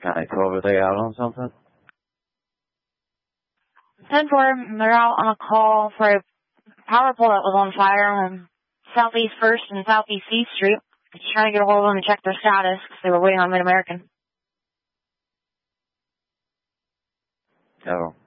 Got a 12, are they out on something? 10-4, they're out on a call for a power pole that was on fire on Southeast 1st and Southeast C Street. Just trying to get a hold of them and check their status because they were waiting on Mid-American. Oh.